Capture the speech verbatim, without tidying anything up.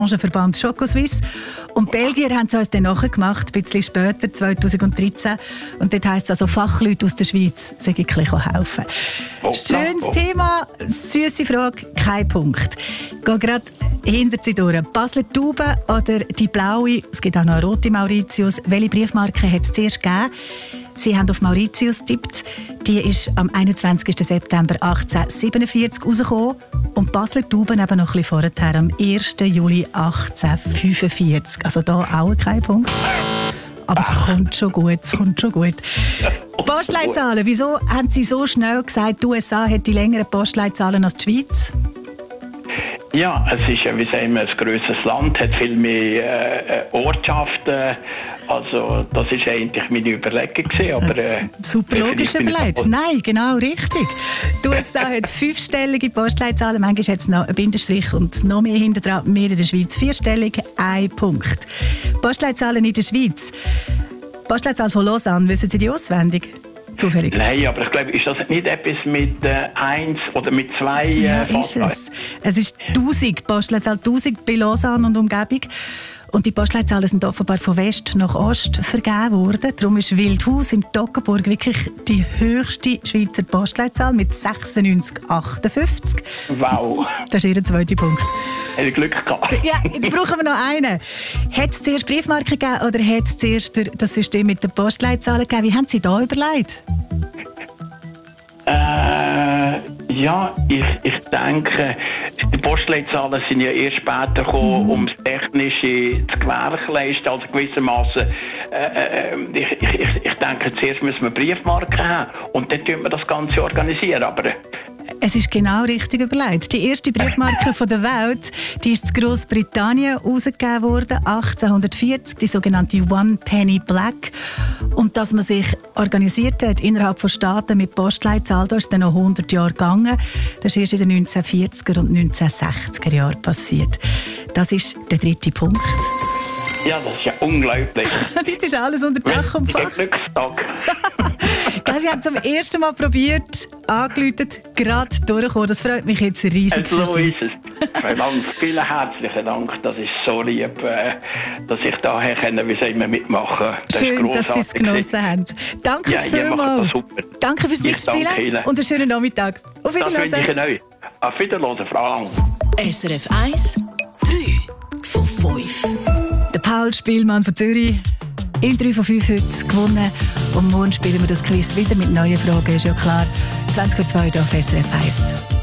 Branchenverband Chocoswiss. Und Belgier haben es uns dann nachgemacht, ein bisschen später, zweitausenddreizehn. Und dort heisst es also, Fachleute aus der Schweiz sollen ein bisschen helfen. Oh, schönes oh. Thema, süße Frage, kein Punkt. Geh gerade hinter sie durch. Basler Tauben oder die blaue, es gibt auch noch eine rote Mauritius. Welche Briefmarke hat es zuerst gegeben? Sie haben auf Mauritius getippt. Die ist am einundzwanzigsten September achtzehnhundertsiebenundvierzig rausgekommen. Und Basler Tauben eben noch ein bisschen vorher, am ersten Juli achtzehnhundertfünfundvierzig. Also da auch kein Punkt. Aber es kommt schon gut, es kommt schon gut. Postleitzahlen, wieso haben Sie so schnell gesagt, die U S A hat die längeren Postleitzahlen als die Schweiz? Ja, es ist ja, wie sagen wir, ein grösseres Land, hat viel mehr äh, Ortschaften. Also das ist eigentlich meine Überlegung gewesen, aber äh, super logisch überlegt. Nein, genau richtig. Die U S A hat fünfstellige Postleitzahlen, manchmal hat es noch einen Bindestrich und noch mehr hinter dran. Wir in der Schweiz vierstellig, ein Punkt. Postleitzahlen in der Schweiz. Postleitzahl von Lausanne, wissen Sie die auswendig? Zufällig. Nein, aber ich glaube, ist das nicht etwas mit äh, eins oder mit zwei? Äh, ja, ist es. Es ist tausend, Postleitzahl tausend bei Lausanne und Umgebung. Und die Postleitzahlen sind offenbar von West nach Ost vergeben worden. Darum ist Wildhaus im Toggenburg wirklich die höchste Schweizer Postleitzahl mit sechsundneunzig achtundfünfzig. Wow. Das ist Ihr zweiter Punkt. Hätte Glück gehabt. Ja, jetzt brauchen wir noch einen. Hat es zuerst Briefmarken gegeben oder hat es zuerst das System mit den Postleitzahlen gegeben? Wie haben Sie da überlegt? Äh, ja, ich, ich denke, die Postleitzahlen sind ja erst später gekommen, mm. um das Technische zu gewährleisten. Also gewissermaßen, äh, äh, ich, ich, ich denke, zuerst müssen wir Briefmarken haben und dann tun wir das Ganze organisieren. Aber es ist genau richtig überlegt. Die erste Briefmarke von der Welt, die ist in Großbritannien herausgegeben worden, achtzehnhundertvierzig, die sogenannte One Penny Black. Und dass man sich organisiert hat innerhalb von Staaten mit Postleitzahl, da ist dann noch hundert Jahre gegangen. Das ist erst in den neunzehnhundertvierziger und neunzehnhundertsechziger Jahren passiert. Das ist der dritte Punkt. Ja, das ist ja unglaublich. Jetzt ist alles unter Dach und Fach. Glückstag. Sie haben zum ersten Mal probiert, angerufen, gerade durchgekommen. Das freut mich jetzt riesig. So ist es. Verdammt, vielen herzlichen Dank. Das ist so lieb, dass ich daher können, wie immer mitmachen. Das schön, dass Sie es genossen haben. Danke ja, vielmals. Danke fürs Mitspielen und einen schönen Nachmittag. Auf Wiedersehen. Das wünsche ich Ihnen. Auf Wiedersehen, Frau Lang. S R F eins, drei von fünf. Der Paul Spielmann von Zürich. Im drei von fünf heute gewonnen. Und morgen spielen wir das Quiz wieder mit neuen Fragen, ist ja klar. zwanzig Uhr zwei auf S R F eins.